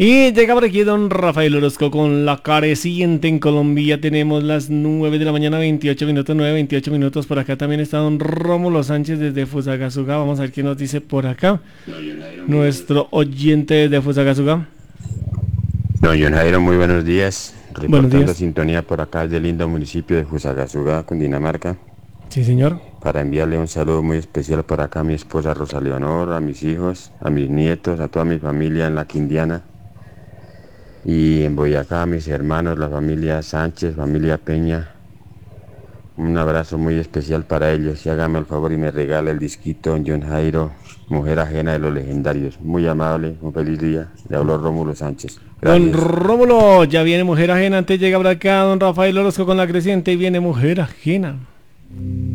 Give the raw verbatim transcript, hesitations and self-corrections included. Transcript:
Y llega por aquí don Rafael Orozco con la careciente en Colombia. Tenemos las nueve de la mañana, veintiocho minutos, nueve, veintiocho minutos. Por acá también está don Rómulo Sánchez desde Fusagasugá. Vamos a ver qué nos dice por acá. Nuestro oyente de Fusagasugá. Don John Jairo, muy buenos días. Buenos Reportando días. sintonía por acá del lindo municipio de Fusagasugá, Cundinamarca. Sí, señor. Para enviarle un saludo muy especial por acá a mi esposa Rosa Leonor, a mis hijos, a mis nietos, a toda mi familia en la Quindiana. Y en Boyacá a mis hermanos, la familia Sánchez, familia Peña. Un abrazo muy especial para ellos. Y hágame el favor y me regala el disquito John Jairo, Mujer Ajena de los Legendarios. Muy amable, un feliz día. Le habló Rómulo Sánchez. Don Gracias. Rómulo, ya viene Mujer Ajena. Antes llega por acá don Rafael Orozco con la creciente y viene Mujer Ajena.